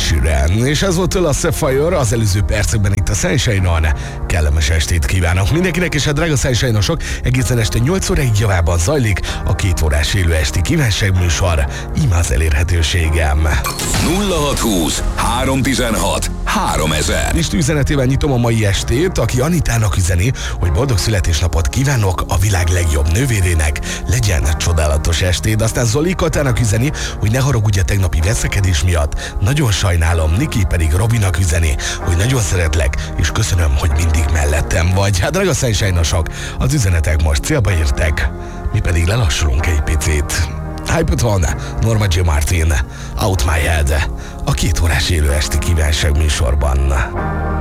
Sheeran. És ez volt a Sapphire az előző percekben itt a Sunshine-on. Kellemes estét kívánok mindenkinek, és a drága Sunshine-osok, egészen este 8 óráig javában zajlik a 2 órás élő esti kívánságműsor. Íme az elérhetőségem. 0620 316 3000. Isten üzenetével nyitom a mai estét, aki Anitának üzeni, hogy boldog születésnapot kívánok a világ legjobb nővérének. Legyen csodálatos estéd. Aztán Zoli Katának üzeni, hogy ne haragudj a tegnapi veszekedés miatt. Nagyon sajnálom. Niki pedig Robinak üzeni, hogy nagyon szeretlek, és köszönöm, hogy mindig mellettem vagy. Hát drága Sunshine-osok, az üzenetek most célba értek, mi pedig lelassulunk egy picit. Hypeton, Norma J. Martin, Out My Head, a 2 órás élő esti kívánság műsorban.